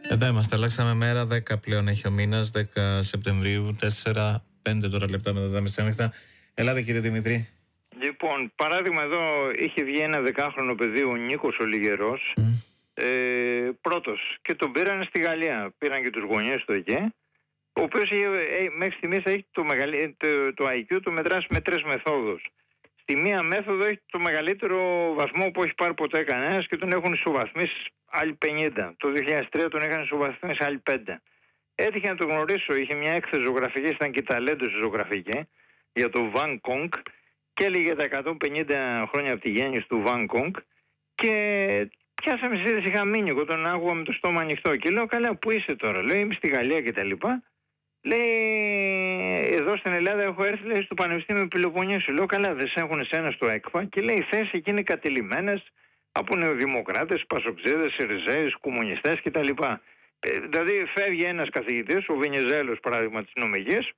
Εδώ είμαστε, αλλάξαμε μέρα, 10 πλέον έχει ο μήνας, 10 Σεπτεμβρίου, 4-5 τώρα λεπτά μετά τα μεσάνυχτα. Ελάτε κύριε Δημητρή. Λοιπόν, παράδειγμα εδώ είχε βγει ένα 10χρονο παιδί, ο Νίκος ο Λιγερός, πρώτος, και τον πήραν στη Γαλλία. Πήραν και τους γονείς του εκεί, ο οποίος μέχρι στιγμής έχει το IQ το μετράσει με 3 μεθόδους. Στη μία μέθοδο έχει το μεγαλύτερο βαθμό που έχει πάρει ποτέ κανένας και τον έχουν ισοβαθμίσει άλλοι 50. Το 2003 τον είχαν ισοβαθμίσει άλλοι 5. Έτυχε να τον γνωρίσω, είχε μια έκθεση ζωγραφική, ήταν και ταλέντος ζωγραφική, για το Van Gogh, και έλεγε τα 150 χρόνια από τη γέννηση του Van Gogh, και πιάσαμε συζήτηση, είχα μείνει, εγώ τον άκουγα με το στόμα ανοιχτό και λέω, καλά, πού είσαι τώρα? Λέω, είμαι στη Γαλλία κτλ. Λέει, εδώ στην Ελλάδα έχω έρθει, λέει, στο Πανεπιστήμιο Πελοποννήσου. Λέω, καλά, δεν σε έχουν εσένα στο ΕΚΦΑ? Και λέει, οι θέσεις εκεί είναι κατελημμένες από νεοδημοκράτες, πασοξίδες, σιριζέες, κομμουνιστές κτλ. Δηλαδή φεύγει ένας καθηγητής, ο Βενιζέλος παράδειγμα της νομικής,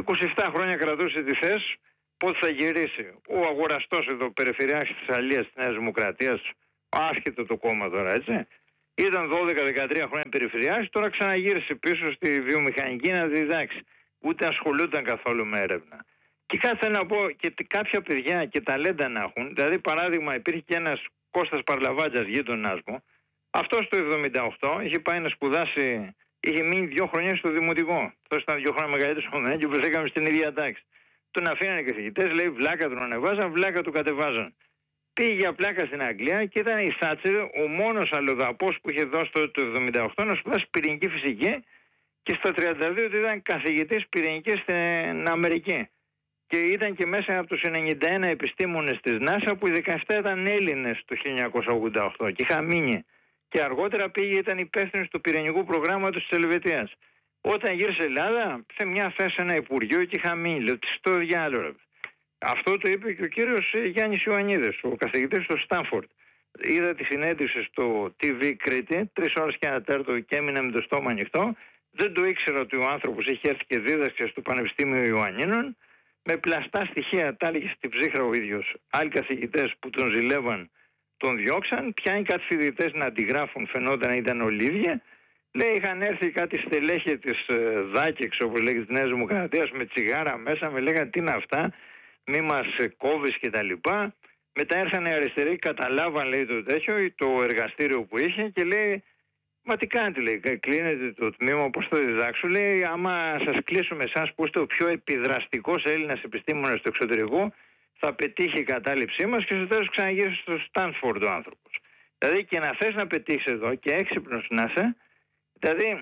27 χρόνια κρατούσε τη θέση, πότε θα γυρίσει? Ο αγοραστός εδώ, περιφερειάρχης της Αλίας της Νέας Δημοκρατίας, άσχετο το κόμμα τώρα, έτσι, ήταν 12-13 χρόνια περιφερειάρχης, τώρα ξαναγύρισε πίσω στη βιομηχανική να διδάξει. Ούτε ασχολούνταν καθόλου με έρευνα. Και κάτι θέλω να πω, και κάποια παιδιά και ταλέντα να έχουν. Δηλαδή, παράδειγμα, υπήρχε και ένας Κώστας Παρλαβάτζας, γείτονάς μου. Αυτός το 1978 είχε πάει να σπουδάσει, είχε μείνει 2 χρόνια στο δημοτικό. Αυτός ήταν 2 χρόνια μεγαλύτερος από μένα και βρεθήκαμε στην ίδια τάξη. Τον αφήνανε οι καθηγητές, λέει, βλάκα τον ανεβάζαν, βλάκα του κατεβάζαν. Πήγε για πλάκα στην Αγγλία και ήταν η Θάτσερ ο μόνος αλλοδαπός που είχε δώσει το 1978 να σπουδάσει πυρηνική φυσική, και στα 32 ότι ήταν καθηγητής πυρηνικής στην Αμερική. Και ήταν και μέσα από τους 91 επιστήμονες της ΝΑΣΑ, που οι 17 ήταν Έλληνες το 1988 και είχα μείνει. Και αργότερα πήγε, ήταν υπεύθυνος του πυρηνικού προγράμματος της Ελβετίας. Όταν γύρισε Ελλάδα, σε μια θέση ένα υπουργείο και είχα μείνει. Λέω, τι στο διάλογο. Αυτό το είπε και ο κύριος Γιάννης Ιωαννίδης, ο καθηγητής στο Στάνφορντ. Είδα τη συνέντευξη στο TV Κρήτη, 3 ώρες και 1 τέταρτο, και έμεινα με το στόμα ανοιχτό. Δεν το ήξερα ότι ο άνθρωπος είχε έρθει και δίδαξε στο Πανεπιστήμιο Ιωαννίνων. Με πλαστά στοιχεία, τα έλεγε στην ψύχρα ο ίδιος. Άλλοι καθηγητές που τον ζηλεύαν τον διώξαν. Πιάνει κάτι φοιτητές να αντιγράφουν, φαινόταν να ήταν ολίδια. Λέει, είχαν έρθει κάτι στελέχη της Δάκεξ, όπως λέγεται, της Νέας Δημοκρατίας, με τσιγάρα μέσα. Με λέγανε, τι είναι αυτά, μη μας κόβεις κτλ. Μετά έρθανε οι αριστεροί, καταλάβαν, λέει, το τέτοιο, το εργαστήριο που είχε, και λέει, μα τι κάνετε, λέει, κλείνετε το τμήμα, πώς θα διδάξω? Λέει, άμα σας κλείσουμε εσάς που είστε ο πιο επιδραστικός Έλληνας επιστήμονας του εξωτερικού, θα πετύχει η κατάληψή μας και στο τέλος ξαναγύρισε στο Στάνφορντ ο άνθρωπος. Δηλαδή, και να θες να πετύχεις εδώ και έξυπνος να είσαι, δηλαδή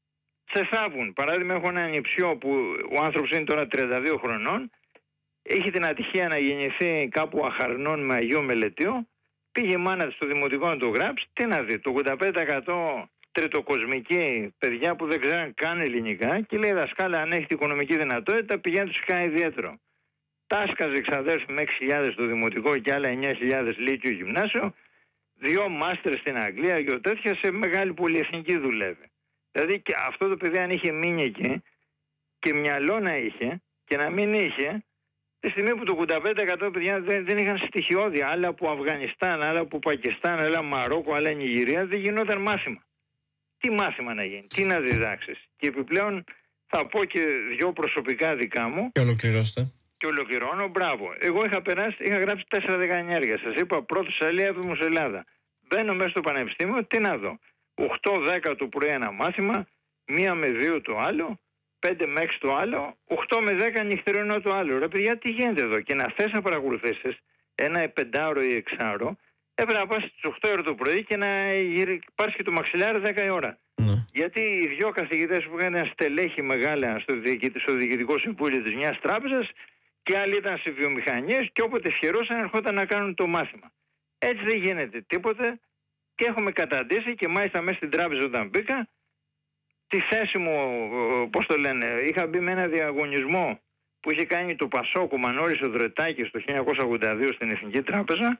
σε θάβουν. Παράδειγμα, έχω ένα νηψιό που ο άνθρωπος είναι τώρα 32 χρονών, είχε την ατυχία να γεννηθεί κάπου Αχαρνών με Αγίο Μελετίο. Πήγε η μάνα της στο δημοτικό να το γράψει. Τι να δει, το 85% τριτοκοσμική, παιδιά που δεν ξέρουν καν ελληνικά, και λέει, δασκάλα, αν έχει την οικονομική δυνατότητα, πηγαίνει του κάνει ιδιαίτερο. Τάσκαζε ξαδέρφη με 6.000 στο δημοτικό και άλλα 9.000 λύκειο γυμνάσιο, 2 μάστερ στην Αγγλία και τέτοια, σε μεγάλη πολυεθνική δουλεύει. Δηλαδή, και αυτό το παιδί, αν είχε μείνει εκεί και μυαλό να είχε και να μην είχε, τη στιγμή που το 85% παιδιά δεν είχαν στοιχειώδη, άλλα από Αφγανιστάν, άλλα από Πακιστάν, άλλα Μαρόκο, άλλα Νιγηρία, δεν γινόταν μάθημα. Τι μάθημα να γίνει, τι να διδάξεις? Και επιπλέον θα πω και 2 προσωπικά δικά μου. Και ολοκληρώστε. Και ολοκληρώνω, μπράβο. Εγώ είχα γράψει 4 δεκαενέργεια. Σας είπα, πρώτος Αλία, 7ος Ελλάδα. Μπαίνω μέσα στο πανεπιστήμιο, τι να δω? 8-10 το πρωί ένα μάθημα, 1 με 2 το άλλο, 5 με 6 το άλλο, 8 με 10 νυχτερινό το άλλο. Ρε παιδιά, τι γίνεται εδώ? Και να θες να παρακολουθήσεις ένα 5ωρο ή 6ωρο, έπρεπε να πας στις 8 ώρα το πρωί και να πάρεις και το μαξιλάρι 10 η ώρα. Γιατί οι 2 καθηγητές που είχαν στελέχη μεγάλα στο διοικητικό συμβούλιο της μιας τράπεζας, και άλλοι ήταν σε βιομηχανίες, και όποτε ευχερούσαν ερχόταν να κάνουν το μάθημα. Έτσι δεν γίνεται τίποτε, και έχουμε καταντήσει, και μάλιστα μέσα στην τράπεζα όταν μπήκα, τη θέση μου, πώς το λένε, είχα μπει με ένα διαγωνισμό που είχε κάνει το Πασόκ, ο Μανώλης ο Δρετάκης, το 1982 στην Εθνική Τράπεζα,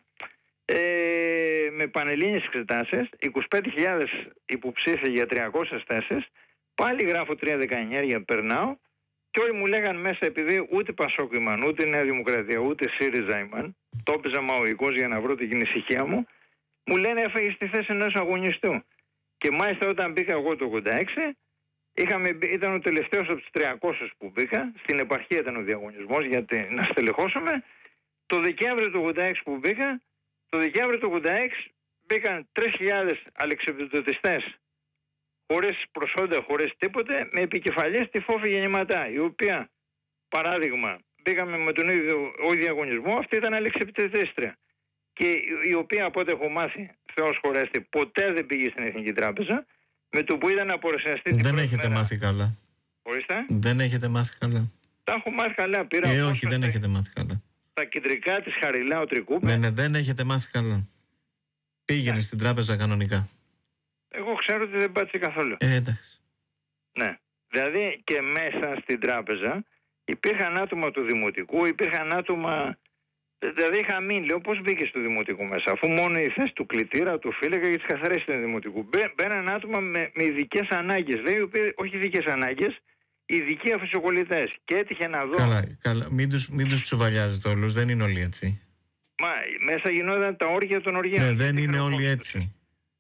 με πανελλήνιες εξετάσεις, 25.000 υποψήφοι για 300 θέσεις, πάλι γράφω 3 δεκαενέργεια, περνάω, και όλοι μου λέγαν μέσα, επειδή ούτε Πασόκ ήμαν, ούτε Νέα Δημοκρατία, ούτε ΣΥΡΙΖΑ ήμαν, το έπαιζα μαοϊκός για να βρω την ησυχία μου, μου λένε, έφαγες τη θέση ενός αγωνιστού. Και μάλιστα όταν μπήκα εγώ το 86, ήταν ο τελευταίος από τους 300 που μπήκα. Στην επαρχία ήταν ο διαγωνισμός γιατί να στελεχώσουμε. Το Δεκέμβριο του 86 που μπήκα, το Δεκέμβριο του 86 μπήκαν 3.000 αλεξιπτωτιστές χωρίς προσόντα, χωρίς τίποτε, με επικεφαλής τη Φόφη Γεννηματά, η οποία, παράδειγμα, μπήκαμε με τον ίδιο διαγωνισμό, αυτή ήταν αλεξιπτωτίστρια. Και η οποία, από ό,τι έχω μάθει, Θεός χωρέστη, ποτέ δεν πήγε στην Εθνική Τράπεζα, με το που ήταν να απορρεσιαστεί. Δεν έχετε μάθει καλά. Ορίστε. Δεν έχετε μάθει καλά. Τα έχω μάθει καλά. Πήρα όχι, δεν έχετε μάθει καλά. Τα κεντρικά της Χαριλάου Τρικούπη. Ναι, δεν έχετε μάθει καλά. Πήγαινε στην τράπεζα κανονικά. Εγώ ξέρω ότι δεν πάτησε καθόλου. Εντάξει. Ναι. Δηλαδή και μέσα στην τράπεζα υπήρχαν άτομα του Δημοτικού, υπήρχαν άτομα. Δηλαδή είχα μείνει, λέω, πώς μπήκε στο Δημοτικό μέσα, αφού μόνο η θέση του κλητήρα, του φύλακα και τις καθαρές ήταν Δημοτικού. Μπαίναν άτομα με ειδικές ανάγκες. Λέει, όχι ειδικές ανάγκες, ειδικοί αφισοκολλητές. Και έτυχε να δω. Καλά. Μην τους τσουβαλιάζετε όλους, δεν είναι όλοι έτσι. Μα μέσα γινόταν τα όργια των οργιών. Ναι, δεν είναι όλοι έτσι.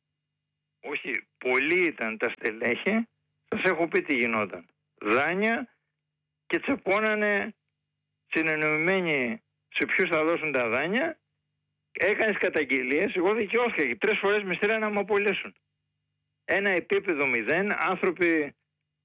Όχι, πολλοί ήταν τα στελέχη. Σας έχω πει τι γινόταν. Δάνεια και τσεπώνανε συνεννοημένοι σε ποιους θα δώσουν τα δάνεια. Έκανες καταγγελίες. Εγώ δικαιώθηκα και 3 φορές με στείλανε να μου απολύσουν. Ένα επίπεδο 0, άνθρωποι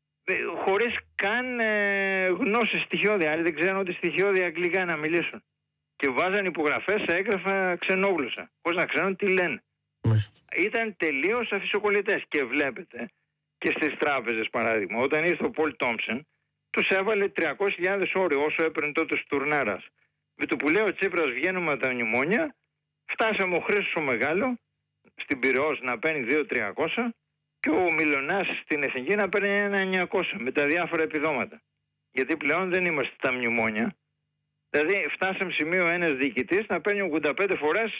χωρίς καν γνώσεις στοιχειώδη. Άλλοι δεν ξέρουν ότι στοιχειώδη αγγλικά να μιλήσουν. Και βάζαν υπογραφές σε έγγραφα ξενόγλωσσα, χωρίς να ξέρουν τι λένε. Ήταν τελείως αφισοκολλητές. Και βλέπετε και στις τράπεζες, παράδειγμα, όταν ήρθε ο Πολ Τόμψεν, τους έβαλε 300.000 όριο όσο έπαιρνε τότε Στουρνάρας. Με το που λέει ο Τσίπρας βγαίνουμε από τα μνημόνια, φτάσαμε ο Χρήστος ο Μεγάλο στην Πειραιώς να παίρνει 2.300 και ο Μιλωνάς στην Εθνική να παίρνει 1.900 με τα διάφορα επιδόματα. Γιατί πλέον δεν είμαστε στα μνημόνια. Δηλαδή φτάσαμε σημείο ένας διοικητής να παίρνει 85 φορές,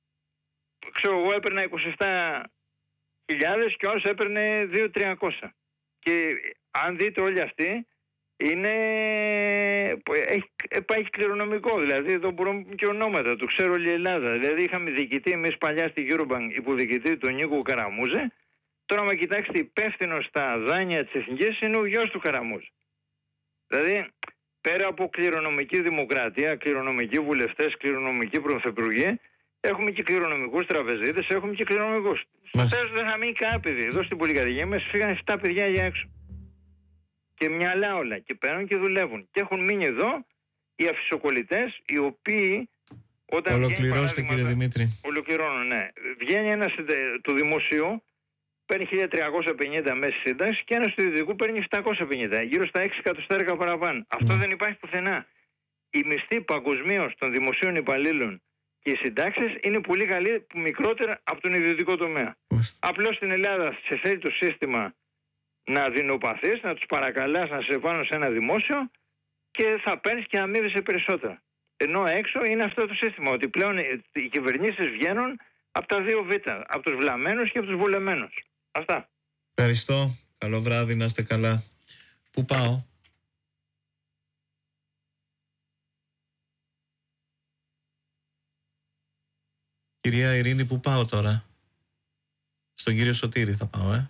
ξέρω εγώ έπαιρνα 27.000 και όλος έπαιρνε 2.300. Και αν δείτε όλοι αυτοί, έχει κληρονομικό. Δηλαδή εδώ μπορούμε και ονόματα, το ξέρω όλη η Ελλάδα. Δηλαδή είχαμε διοικητή εμείς παλιά στη Eurobank, υποδιοικητή του Νίκου Καραμούζε. Τώρα μα κοιτάξτε, υπεύθυνος στα δάνεια της Εθνικής είναι ο γιος του Καραμούζε. Δηλαδή πέρα από κληρονομική δημοκρατία, κληρονομικοί βουλευτές, κληρονομικοί πρωθυπουργοί, έχουμε και κληρονομικούς τραπεζίτες, έχουμε και κληρονομικούς. Στο τέλος δεν θα μείνει κανένα παιδί. Εδώ στην πολυκατοικία μας φύγανε 7 παιδιά για έξω. Και μυαλά όλα. Και παίρνουν και δουλεύουν. Και έχουν μείνει εδώ οι αφισοκολλητές, οι οποίοι. Όταν ολοκληρώστε, κύριε Δημήτρη. Ολοκληρώνω, ναι. Βγαίνει ένας του δημοσίου, παίρνει 1.350 μέση σύνταξη και ένας του ιδιωτικού παίρνει 750. Γύρω στα 6 εκατοστάρικα παραπάνω. Αυτό δεν υπάρχει πουθενά. Η μισθή παγκοσμίως των δημοσίων υπαλλήλων και οι συντάξεις είναι πολύ καλή, μικρότερα από τον ιδιωτικό τομέα. Απλώς στην Ελλάδα σε θέτει το σύστημα να δεινοπαθείς, να τους παρακαλάς να σε πάνε σε ένα δημόσιο και θα παίρνεις και αμείβεσαι περισσότερα. Ενώ έξω είναι αυτό το σύστημα, ότι πλέον οι κυβερνήσεις βγαίνουν από τα 2 β, από τους βλαμμένους και από τους βολεμένους. Αυτά. Ευχαριστώ. Καλό βράδυ, να είστε καλά. Πού πάω? Κυρία Ειρήνη, πού πάω τώρα? Στον κύριο Σωτήρη θα πάω,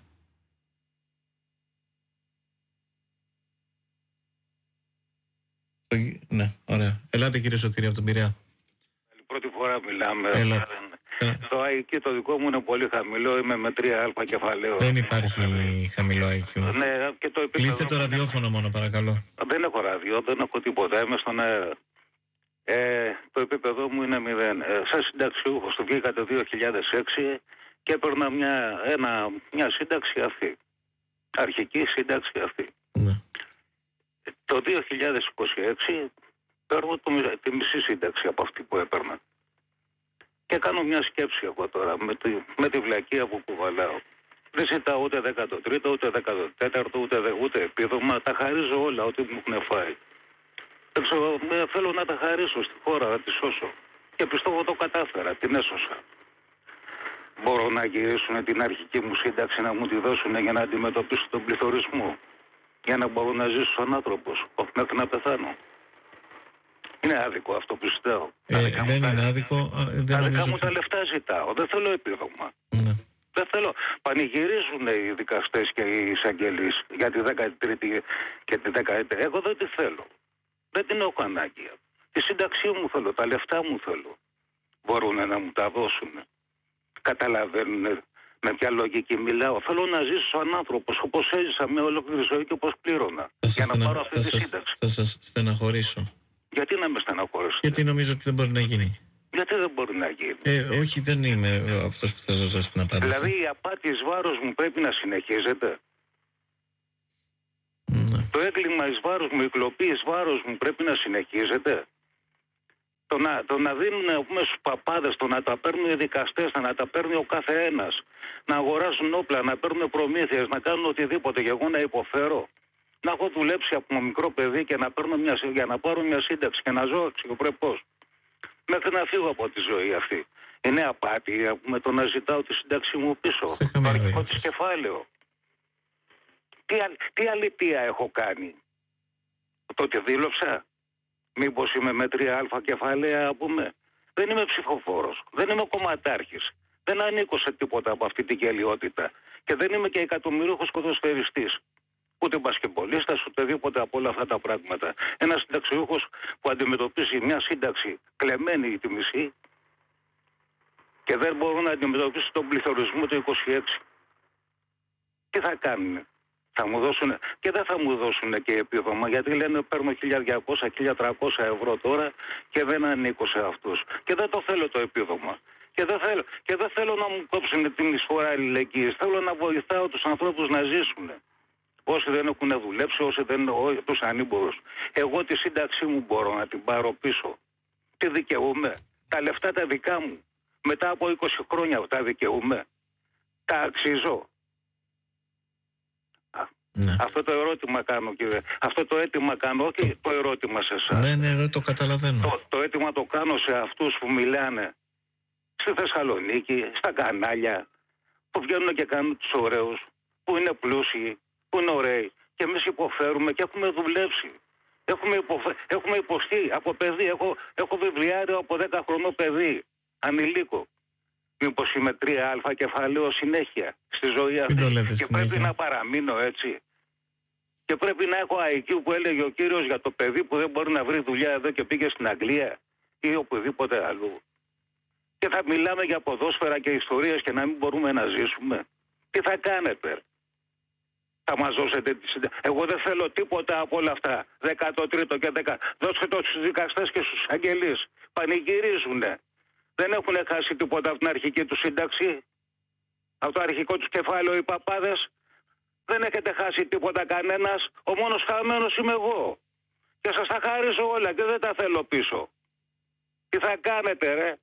Ναι, ωραία. Ελάτε, κύριε Σωτήρη, από τον Πειραιά. Πρώτη φορά μιλάμε. Ελάτε. Το IQ το δικό μου είναι πολύ χαμηλό. Είμαι με 3α κεφαλαίο. Δεν υπάρχει χαμηλό IQ. Ναι, και το κλείστε το ραδιόφωνο μόνο, παρακαλώ. Δεν έχω ράδιο, δεν έχω τίποτα. Είμαι στον αέρα. Το επίπεδο μου είναι 0. Σαν συνταξιούχος το βγήκα το 2006 και έπαιρνα μια σύνταξη αυτή. Αρχική σύνταξη αυτή. Ναι. Το 2026 παίρνω τη μισή σύνταξη από αυτή που έπαιρνα. Και κάνω μια σκέψη εγώ τώρα με τη βλακεία που κουβαλάω. Δεν ζητάω ούτε 13ο, ούτε 14ο, ούτε επίδομα. Τα χαρίζω όλα ό,τι μου έχουν φάει. Θέλω να τα χαρίσω στη χώρα, να τη σώσω. Και πιστεύω το κατάφερα, την έσωσα. Μπορώ να γυρίσουν την αρχική μου σύνταξη να μου τη δώσουν για να αντιμετωπίσω τον πληθωρισμό. Για να μπορώ να ζήσω σαν άνθρωπος, μέχρι να πεθάνω. Είναι άδικο αυτό που ζητάω. Δεν είναι άδικο. Τα δικά μου τα λεφτά ζητάω. Δεν θέλω επίδομα. Ναι. Δεν θέλω. Πανηγυρίζουν οι δικαστές και οι εισαγγελείς για τη 13η και τη 14η. Εγώ δεν τη θέλω. Δεν την έχω ανάγκη. Τη σύνταξή μου θέλω, τα λεφτά μου θέλω. Μπορούν να μου τα δώσουν. Καταλαβαίνουν με ποια λογική μιλάω. Θέλω να ζήσω σαν άνθρωπος, όπως έζησα με ολόκληρη ζωή και όπως πλήρωνα. Για να πάρω αυτή τη σύνταξη. Θα σας στεναχωρήσω. Γιατί να με στεναχωρήσετε? Γιατί νομίζω ότι δεν μπορεί να γίνει. Γιατί δεν μπορεί να γίνει? Όχι, δεν είμαι αυτός που θα σας δώσει την απάντηση. Δηλαδή η απάτη εις βάρος μου πρέπει να συνεχίζεται. Ναι. Το έγκλημα εις βάρος μου, η κλοπή εις βάρος μου πρέπει να συνεχίζεται. Το να δίνουν στους παπάδες, το να τα παίρνουν οι δικαστές, να τα παίρνει ο κάθε ένας, να αγοράζουν όπλα, να παίρνουν προμήθειες, να κάνουν οτιδήποτε και εγώ να υποφέρω. Να έχω δουλέψει από μικρό παιδί και να παίρνω για να πάρω μια σύνταξη και να ζω αξιοπρεπώς. Μέχρι να φύγω από τη ζωή αυτή. Είναι απάτη με το να ζητάω τη σύνταξή μου πίσω. Το αρχικό της κεφάλαιο. Τι αλήθεια έχω κάνει? Το ότι δήλωψα? Μήπως είμαι με 3α κεφάλαια, πούμε? Δεν είμαι ψηφοφόρος. Δεν είμαι κομματάρχης. Δεν ανήκω σε τίποτα από αυτή την γελιότητα. Και δεν είμαι και εκατομμυρίουχος ποδοσφαιριστής. Ούτε μπασκετμπολίστας, ούτε οτιδήποτε από όλα αυτά τα πράγματα. Ένας συνταξιούχος που αντιμετωπίζει μια σύνταξη κλεμμένη τη μισή και δεν μπορούν να αντιμετωπίσουν τον πληθωρισμό το 26. Τι θα κάνουν? Θα μου δώσουν, και δεν θα μου δώσουν και επίδομα, γιατί λένε παίρνω 1.200-1.300 ευρώ τώρα και δεν ανήκω σε αυτούς. Και δεν το θέλω το επίδομα. Και δεν θέλω να μου κόψουν την εισφορά αλληλεγγύης. Θέλω να βοηθάω τους ανθρώπους να ζήσουν. Όσοι δεν έχουν δουλέψει, όσοι δεν είναι τους ανήμπορους. Εγώ τη σύνταξή μου μπορώ να την πάρω πίσω. Τι δικαιούμαι? Τα λεφτά τα δικά μου. Μετά από 20 χρόνια τα δικαιούμαι? Τα αξίζω? Ναι. Αυτό το ερώτημα κάνω, κύριε. Αυτό το αίτημα κάνω, όχι το ερώτημα σε εσάς. Ναι, δεν το καταλαβαίνω. Το αίτημα το κάνω σε αυτούς που μιλάνε στη Θεσσαλονίκη, στα κανάλια, που βγαίνουν και κάνουν τους ωραίους, που είναι πλούσιοι, που είναι ωραίοι. Και εμείς υποφέρουμε και έχουμε δουλέψει. Έχουμε υποστεί από παιδί. Έχω βιβλιάριο από 10 χρονών παιδί, ανηλίκο. Μήπως είμαι 3α κεφαλαίο συνέχεια στη ζωή αυτή? Και πρέπει να παραμείνω έτσι? Και πρέπει να έχω IQ που έλεγε ο κύριος για το παιδί που δεν μπορεί να βρει δουλειά εδώ και πήγε στην Αγγλία ή οπουδήποτε αλλού? Και θα μιλάμε για ποδόσφαιρα και ιστορίες και να μην μπορούμε να ζήσουμε? Τι θα κάνετε? Θα μας δώσετε τη σύνταξη? Εγώ δεν θέλω τίποτα από όλα αυτά. 13ο και 10. Δώστε το στους δικαστές και στους αγγελείς. Πανηγυρίζουνε. Δεν έχουν χάσει τίποτα από την αρχική του σύνταξη. Από το αρχικό του κεφάλαιο οι παπάδες. Δεν έχετε χάσει τίποτα κανένας. Ο μόνος χαμένος είμαι εγώ. Και σας τα χαρίζω όλα και δεν τα θέλω πίσω. Τι θα κάνετε, ρε?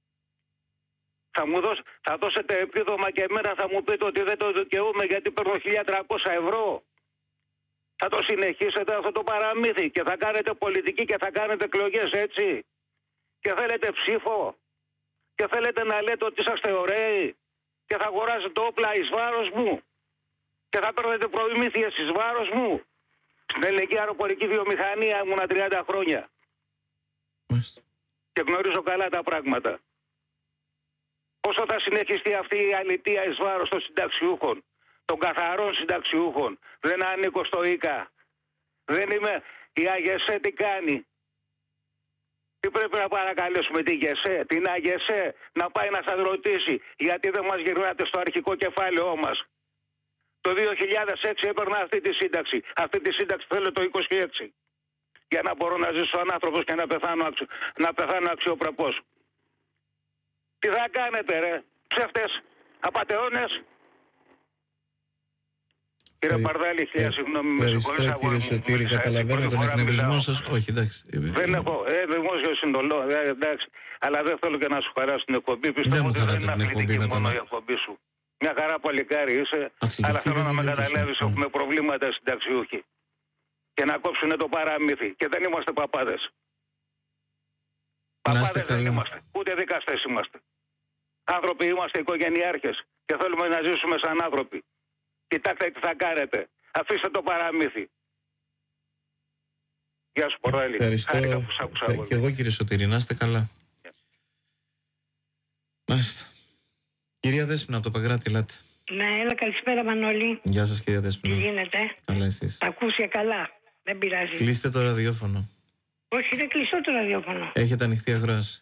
Θα δώσετε επίδομα και εμένα θα μου πείτε ότι δεν το δικαιούμαι γιατί παίρνω 1.300 ευρώ. Θα το συνεχίσετε αυτό το παραμύθι και θα κάνετε πολιτική και θα κάνετε εκλογές, έτσι? Και θέλετε ψήφο? Και θέλετε να λέτε ότι είσαστε ωραίοι και θα αγοράζετε όπλα εις βάρος μου και θα παίρνετε προμήθειες εις βάρος μου? Στην ελληνική αεροπορική βιομηχανία ήμουνα 30 χρόνια. Και γνωρίζω καλά τα πράγματα. Πόσο θα συνεχιστεί αυτή η αλητεία εις βάρος των συνταξιούχων, των καθαρών συνταξιούχων? Δεν ανήκω στο ΙΚΑ. Δεν είμαι. Η ΑΓΕΣΕ τι κάνει? Τι πρέπει να παρακαλέσουμε την ΓΕΣΕ, την ΑΓΕΣΕ, να πάει να σας ρωτήσει γιατί δεν μας γυρνάτε στο αρχικό κεφάλαιό μας? Το 2006 έπαιρνα αυτή τη σύνταξη. Αυτή τη σύνταξη θέλω το 26. Για να μπορώ να ζήσω σαν άνθρωπος και να πεθάνω αξιοπρεπώς. Τι θα κάνετε, ρε? Ψεύτες, απατεώνες. Κύριε Παρδάλη, συγγνώμη, με συγχωρείτε. Ευχαριστώ, κύριε Σωτήρη, καταλαβαίνω τον εκνευρισμό σας. Όχι, εντάξει. Δεν έχω δημόσιο συντολό, εντάξει. Αλλά δεν θέλω και να σου χαράσω την εκπομπή. Πιστεύω ότι δεν είναι αθλητική μόνο η εκπομπή σου. Μια χαρά παλικάρι είσαι, αλλά θέλω να με καταλάβεις, έχουμε προβλήματα συνταξιούχοι. Και να κόψουν το παραμύθι. Και δεν είμαστε παπάδες. Παπάδες δεν είμαστε, ούτε δικαστές είμαστε. Άνθρωποι είμαστε, οικογενειάρχες. Και θέλουμε να ζήσουμε σαν άνθρωποι. Κοιτάξτε τι θα κάνετε. Αφήστε το παραμύθι. Γεια σου, Πορέλη. Ευχαριστώ. Και εγώ, κύριε Σωτήρη, να είστε καλά. Μάλιστα. Κυρία Δέσποινα, από το Παγκράτη, ελάτε. Ναι, έλα, καλησπέρα Μανώλη. Γεια σας, κυρία Τι Δέσποινα. γίνεται? Καλά, εσείς? Τα ακούσια καλά. Δεν πειράζει. Κλείστε το ραδιόφωνο. Όχι, δεν κλειστό το ραδιόφωνο. Έχετε ανοιχτή ακρόαση.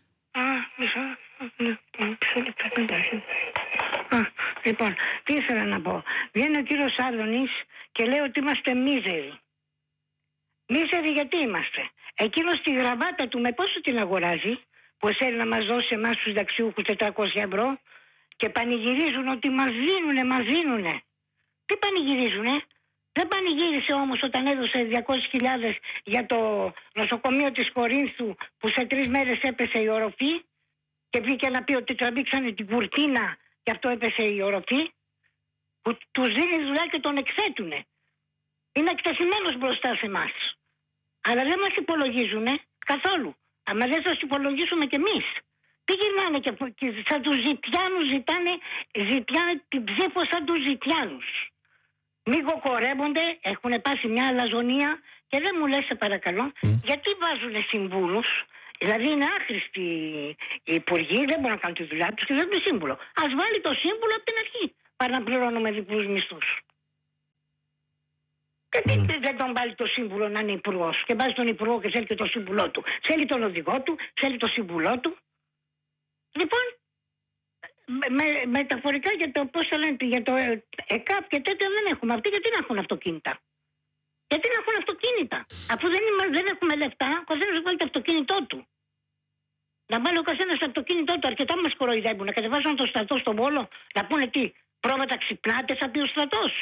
Λοιπόν, τι ήθελα να πω. Βγαίνει ο κύριος Άδωνης και λέει ότι είμαστε μίζεροι. Μίζεροι γιατί είμαστε? Εκείνος τη γραβάτα του με πόσο την αγοράζει, που θέλει να μας δώσει εμάς τους συνταξιούχους 400 ευρώ και πανηγυρίζουν ότι μας δίνουνε. Τι πανηγυρίζουνε? Δεν πανηγύρισε όμως όταν έδωσε 200.000 για το νοσοκομείο της Κορίνθου που σε 3 μέρες έπεσε η οροφή και βγήκε να πει ότι τραβήξανε την κουρτίνα και αυτό έπεσε η οροφή, που τους δίνει δουλειά και τον εκθέτουνε. Είναι εκτεθειμένος μπροστά σε εμάς. Αλλά δεν μας υπολογίζουνε καθόλου. Αλλά δεν θα τους υπολογίσουμε κι εμείς. Τι γυρνάνε και σαν τους Ζητιάνους ζητάνε την ψήφο σαν τους Ζητιάνους. Μη κοκορεύονται, έχουν πάσει μια αλαζονία και δεν μου λες σε παρακαλώ, γιατί βάζουν συμβούλους? Δηλαδή είναι άχρηστοι οι υπουργοί, δεν μπορούν να κάνουν τη δουλειά τους και δεν είναι σύμβουλο. Ας βάλει το σύμβουλο από την αρχή, παρά να πληρώνουμε διπλούς μισθούς. Γιατί δεν τον βάλει το σύμβουλο να είναι υπουργός και βάζει τον υπουργό και θέλει και το σύμβουλό του. Θέλει τον οδηγό του, θέλει το σύμβουλό του. Λοιπόν, μεταφορικά για το, πώς θα λένε, για το ΕΚΑΠ και τέτοια δεν έχουμε. Αυτοί γιατί να έχουν αυτοκίνητα? Γιατί να έχουν αυτοκίνητα? Αφού δεν έχουμε λεφτά, ο καθένας βάλει το αυτοκίνητό του. Να βάλει ο καθένας το αυτοκίνητό του. Αρκετά μας κοροϊδεύουν. Να κατεβάζουν το στρατό στον Βόλο, να πούνε τι, πρόβατα ξυπνάτε, θα πει ο στρατός.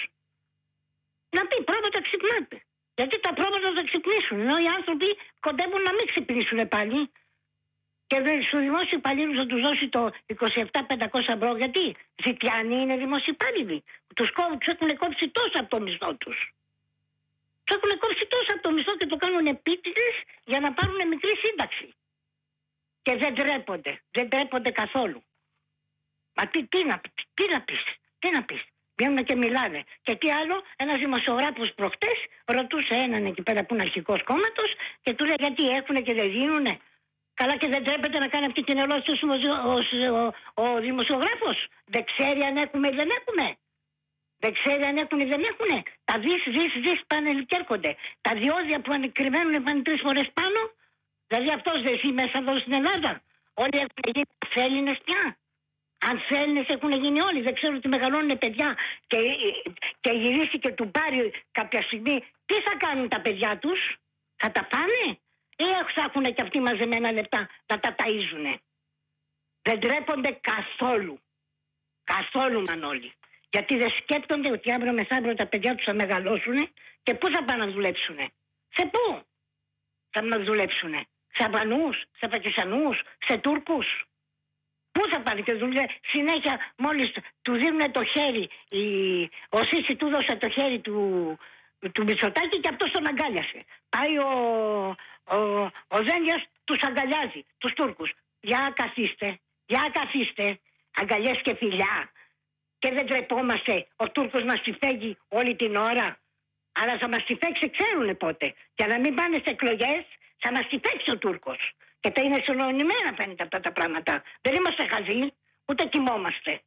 Να πει πρόβατα ξυπνάτε. Γιατί τα πρόβατα θα ξυπνήσουν. Ενώ οι άνθρωποι κοντεύουν να μην ξυπνήσουν πάλι. Και στου δημόσιου υπαλλήλου θα του δώσει το 27.500 ευρώ. Γιατί? Ζητιάνοι είναι δημόσιοι υπάλληλοι. Τους έχουν κόψει τόσο από το μισθό τους. Τους έχουν κόψει τόσο από το μισθό και το κάνουν επίτηδες για να πάρουν μικρή σύνταξη. Και δεν τρέπονται. Δεν τρέπονται καθόλου. Μα τι να πεις. Βγαίνουν και μιλάνε. Και τι άλλο, ένας δημοσιογράφος προχτές ρωτούσε έναν εκεί πέρα που είναι αρχικός κόμματος και του λέει γιατί έχουνε και δεν δίνουνε. Καλά και δεν τρέπεται να κάνει αυτή την ερώτηση ο δημοσιογράφος. Δεν ξέρει αν έχουμε ή δεν έχουμε. Δεν ξέρει αν έχουν ή δεν έχουν. Τα δις πάνε και έρχονται. Τα διόδια που ανεκρυμμένουν πάνε 3 φορές πάνω. Δηλαδή αυτός δεν ζει μέσα εδώ στην Ελλάδα. Όλοι έχουν γίνει Έλληνες πια. Αν Έλληνες έχουν γίνει όλοι. Δεν ξέρουν ότι μεγαλώνουν παιδιά και γυρίσει και του πάρει κάποια στιγμή. Τι θα κάνουν τα παιδιά τους? Θα τα πάνε? Ή θα έχουν και αυτοί μαζεμένα λεπτά να τα ταΐζουνε? Δεν τρέπονται καθόλου. Καθόλου, Μανώλη. Γιατί δεν σκέπτονται ότι αύριο μεθαύριο τα παιδιά τους θα μεγαλώσουνε και πού θα πάνε να δουλέψουνε? Σε πού θα να δουλέψουνε? Σε Αλβανούς, σε Πακιστανούς, σε Τούρκους? Πού θα πάνε και δουλεύουν? Συνέχεια μόλις του δίνουν το χέρι, ο Σίση του δώσε το χέρι του Μητσοτάκη και αυτός τον αγκάλιασε. Πάει ο Δένδιας τους αγκαλιάζει, τους Τούρκους. Για καθίστε, αγκαλιές και φιλιά. Και δεν τρεπόμαστε ο Τούρκος μας τη φέγει όλη την ώρα. Αλλά θα μας τη φέξει, ξέρουνε πότε. Για να μην πάνε σε εκλογές, θα μας τη φέξει ο Τούρκος. Και τα είναι συνονιμένα φαίνεται αυτά τα πράγματα. Δεν είμαστε χαζοί, ούτε κοιμόμαστε.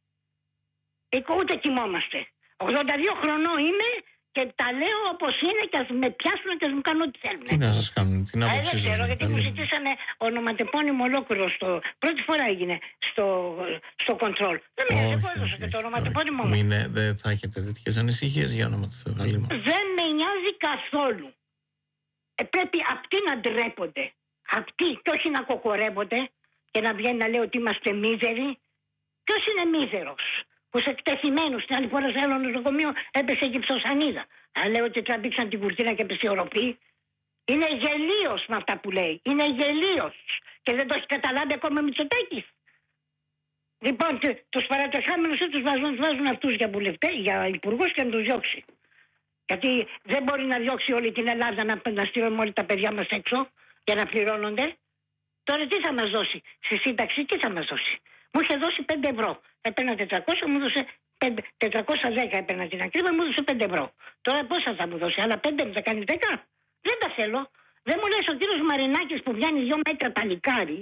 82 χρονών είμαι και τα λέω όπως είναι και ας με πιάσουν και ας μου κάνουν ό,τι θέλουν. Τι να σας κάνουν, την άποψή σας? Δεν ξέρω, γιατί μου ζητήσανε ονοματεπώνυμο ολόκληρο. Πρώτη φορά έγινε στο κοντρόλ. Δεν με νοιάζει, εγώ έδωσα και το ονοματεπώνυμο μου. Δεν θα έχετε τέτοιες ανησυχίες για όνομα του Θεού. Δεν με νοιάζει καθόλου. Πρέπει αυτοί να ντρέπονται. Αυτοί, και όχι να κοκορεύονται και να βγαίνει να λέει ότι είμαστε μίζεροι. Ποιος είναι μίζερος? Που σε εκτεθειμένους στην άλλη φορά σε άλλο νοσοκομείο έπεσε γυψοσανίδα. Αν λέω ότι τραβήξαν την κουρτίνα και έπεσε η οροφή. Είναι γελίος με αυτά που λέει. Είναι γελίος. Και δεν το έχει καταλάβει ακόμα ο Μητσοτάκης. Λοιπόν, τους παρατεχάμενους τους βάζουν αυτούς για υπουργούς και να τους διώξει. Γιατί δεν μπορεί να διώξει όλη την Ελλάδα να στείλουμε όλοι τα παιδιά μας έξω για να πληρώνονται. Τώρα τι θα μας δώσει? Στη σύνταξη τι θα μας δώσει? Μου είχε δώσει 5 ευρώ. Έπαιρνα 400, μου έδωσε 410, έπαιρνα την ακρίβεια, μου έδωσε 5 ευρώ. Τώρα πόσα θα μου δώσει? Άλλα 5 θα κάνει 10? Δεν τα θέλω. Δεν μου λες ο κύριος Μαρινάκης που βγαίνει 2 μέτρα παλικάρι,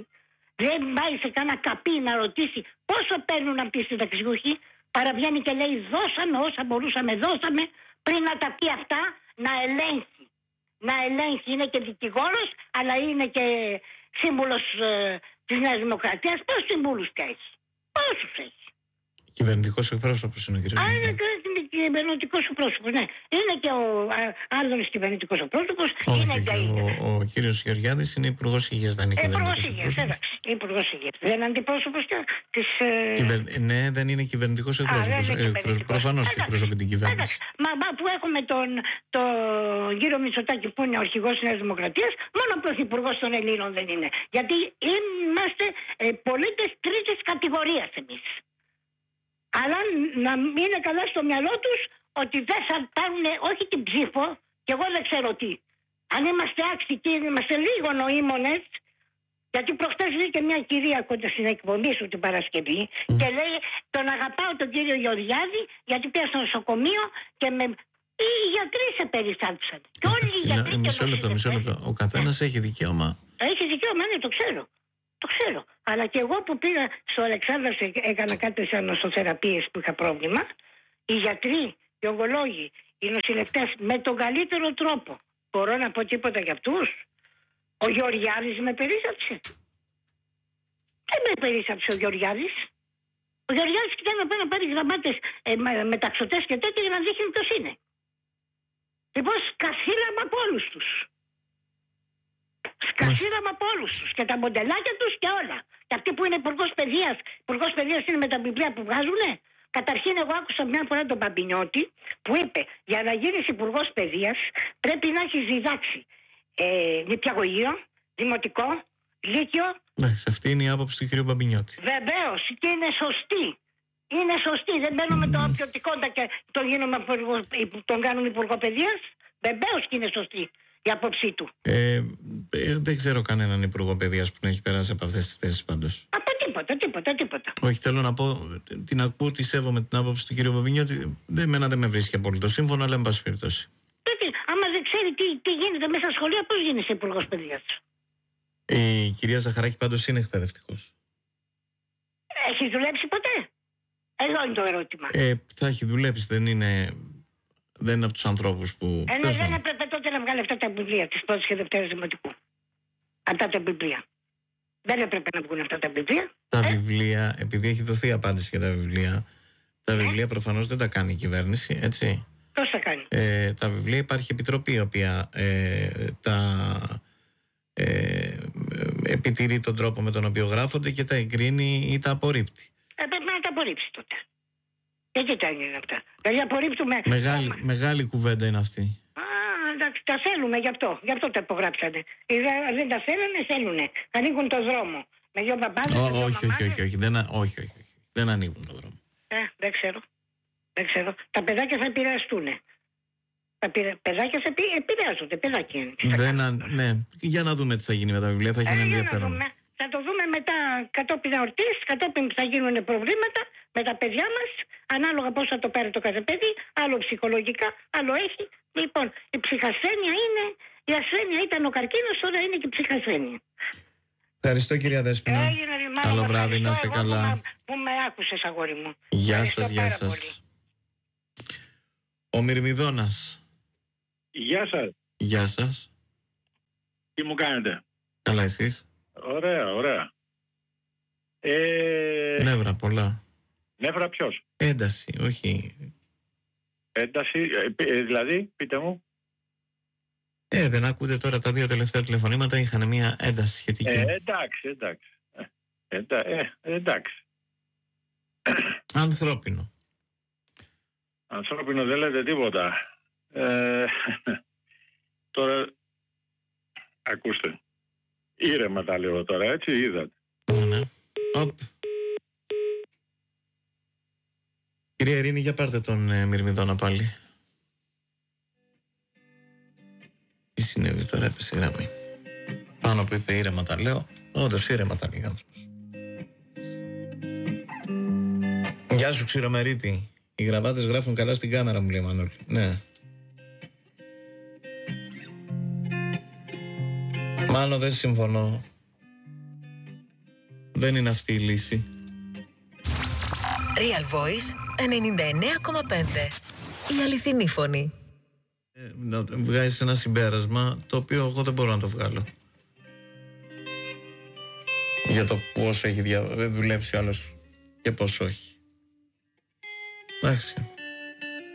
Δεν πάει σε κανένα καπί να ρωτήσει πόσο παίρνουν αυτοί οι συνταξιούχοι. Παραβγαίνει και λέει δώσαμε όσα μπορούσαμε, δώσαμε, πριν να τα πει αυτά να ελέγχει. Να ελέγχει, είναι και δικηγόρος, αλλά είναι και σύμβουλος της Νέας Δημοκρατίας. Πόσους σύμβουλους και έχει? Πόσους έχει? Κυβερνητικός εκπρόσωπος είναι ο κ. Είναι κυβερνητικός εκπρόσωπος, ναι. Είναι και ο άλλος κυβερνητικός εκπρόσωπος. Ο κύριος Γεωργιάδης είναι υπουργός υγείας, δεν είναι κυβερνητικός εκπρόσωπος. Εντάξει, υπουργός υγείας. Δεν είναι αντιπρόσωπος της... Ναι, δεν είναι κυβερνητικός εκπρόσωπος. Προφανώς και εκπροσωπεί την κυβέρνηση. Μα που έχουμε τον κύριο Μητσοτάκη που είναι ο αρχηγός της Νέας Δημοκρατίας, μόνο ο πρωθυπουργός των Ελλήνων δεν είναι. Γιατί είμαστε πολίτες τρίτης κατηγορίας εμείς. Αλλά να είναι καλά στο μυαλό τους ότι δεν θα πάρουν όχι την ψήφο, και εγώ δεν ξέρω τι. Αν είμαστε άξιοι και είμαστε λίγο νοήμονες, γιατί προχτές βγήκε μια κυρία κοντά στην εκπομπή σου την Παρασκευή και λέει τον αγαπάω τον κύριο Γεωργιάδη γιατί πήγα στο νοσοκομείο και οι γιατροί σε περιστάτησαν. Και όλοι οι γιατροί. Μισό λεπτό. Ο καθένας έχει δικαίωμα. Έχει δικαίωμα, ναι, το ξέρω. Το ξέρω. Αλλά και εγώ που πήγα στο Αλεξάνδρας έκανα κάτι σαν νοσοθεραπείες που είχα πρόβλημα. Οι γιατροί, οι ογκολόγοι, οι νοσηλευτές με τον καλύτερο τρόπο. Μπορώ να πω τίποτα για αυτούς? Ο Γεωργιάδης με περίσσαψε? Δεν με περίσσαψε ο Γεωργιάδης. Ο Γεωργιάδης κοιτάει να πάει να πάρει γραμμάτες μεταξωτές και τέτοια για να δείχνει ποιος είναι. Λοιπόν, σκασίλαμε από όλους τους. Σκασίδαμε από όλους τους και τα μοντελάκια τους και όλα. Και αυτοί που είναι υπουργός παιδείας, υπουργός παιδείας είναι με τα βιβλία που βγάζουνε. Καταρχήν, εγώ άκουσα μια φορά τον Μπαμπινιώτη που είπε: για να γίνεις υπουργός παιδείας πρέπει να έχεις διδάξει νηπιαγωγείο, δημοτικό, λύκειο. Εντάξει, αυτή είναι η άποψη του κ. Μπαμπινιώτη. Βεβαίως, και είναι σωστή. Είναι σωστή. Δεν μπαίνουμε το ποιοτικόντα και τον κάνουμε υπουργό παιδείας. Βεβαίως και είναι σωστή η άποψή του. Δεν ξέρω κανέναν υπουργό παιδείας που να έχει περάσει από αυτές τις θέσεις πάντως. Από τίποτα. Όχι, θέλω να πω, την ακούω, τη σέβομαι την άποψη του κ. Μπαμπινιώτη. Δεν με βρίσκει απόλυτο σύμφωνο, αλλά εν πάση περιπτώσει. Άμα δεν ξέρει τι γίνεται μέσα στα σχολεία, πώς γίνεσαι υπουργός παιδείας? Η κυρία Ζαχαράκη πάντως είναι εκπαιδευτικός. Έχει δουλέψει ποτέ? Εδώ είναι το ερώτημα. Θα έχει δουλέψει, δεν είναι από τους ανθρώπους που... Δεν έπρεπε τότε να βγάλει αυτά τα βιβλία της πρώτης και δευτέρας δημοτικού. Αυτά τα βιβλία. Δεν έπρεπε να βγουν αυτά τα βιβλία. Τα βιβλία, επειδή έχει δοθεί απάντηση για τα βιβλία, τα βιβλία προφανώς δεν τα κάνει η κυβέρνηση, έτσι. Πώς τα κάνει? Τα βιβλία υπάρχει επιτροπή η οποία επιτηρεί τον τρόπο με τον οποίο γράφονται και τα εγκρίνει ή τα απορρίπτει. Πρέπει να τα απορρίψει τότε. Γιατί τα είναι αυτά? Δηλαδή απορρίπτουμε. Μεγάλη κουβέντα είναι αυτή. Εντάξει, τα θέλουμε γι' αυτό. Γι' αυτό τα υπογράψανε. Δεν τα θέλουνε. Ανοίγουν το δρόμο. Με δυο μπαμπάδες. Όχι. Δεν ανοίγουν το δρόμο. Δεν ξέρω. Τα παιδάκια θα επηρεαστούν. Τα παιδάκια θα επηρεάζονται. Παιδάκια είναι. Ναι. Για να δούμε τι θα γίνει με τα βιβλία. Θα έχει ενδιαφέρον. Θα το δούμε μετά κατόπιν εορτής, κατόπιν θα γίνουν προβλήματα με τα παιδιά μας, ανάλογα πώς θα το πάρει το κάθε παιδί, άλλο ψυχολογικά, άλλο έχει. Λοιπόν, η ψυχασθένεια είναι, η ασθένεια ήταν ο καρκίνος, τώρα είναι και η ψυχασθένεια. Ευχαριστώ κυρία Δέσποινα. Καλό βράδυ, να είστε καλά. Που με άκουσες, αγόρι μου. Γεια σας. Ο Μυρμηδόνας. Γεια σας. Τι μου κάνετε? Καλά, εσείς? Ωραία. Νεύρα πολλά. Νεύρα ποιος? Ένταση, όχι. Ένταση, δηλαδή, πείτε μου. Δεν ακούτε τώρα τα δύο τελευταία τηλεφωνήματα, είχαν μια ένταση σχετική. Εντάξει. Ανθρώπινο. Ανθρώπινο δεν λέτε τίποτα. Τώρα, ακούστε. Ήρεμα τα λέω τώρα, έτσι, είδατε. Ναι. Κυρία Ειρήνη, για πάρτε τον Μυρμηδόνα πάλι. Τι συνέβη τώρα, έπεσε η γραμμή. Πάνω που είπε ήρεμα τα λέω, όντως ήρεμα τα λέει άνθρωπος. Γεια σου Ξηρομερίτη. Οι γραβάτες γράφουν καλά στην κάμερα, μου λέει Μανώλη. Ναι. Μάνο, δεν συμφωνώ. Δεν είναι αυτή η λύση. Real Voice 99,5. Η αληθινή φωνή. Να βγάζεις ένα συμπέρασμα το οποίο εγώ δεν μπορώ να το βγάλω. Για το πώς έχει δουλέψει ο άλλος και πώς όχι. Εντάξει.